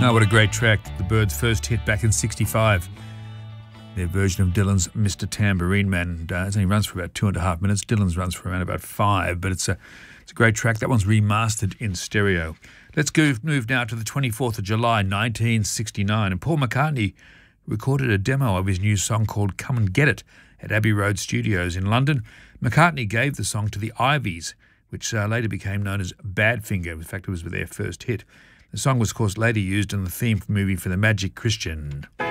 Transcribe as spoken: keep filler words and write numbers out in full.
Oh, what a great track. The Byrds' first hit back in sixty-five. Their version of Dylan's Mister Tambourine Man. Uh, it only runs for about two and a half minutes. Dylan's runs for around about five, but it's a, it's a great track. That one's remastered in stereo. Let's go move now to the twenty-fourth of July, nineteen sixty-nine. And Paul McCartney recorded a demo of his new song called Come and Get It at Abbey Road Studios in London. McCartney gave the song to the Ivies, which uh, later became known as Badfinger. In fact, it was their first hit. The song was, of course, later used in the theme movie for the Magic Christian.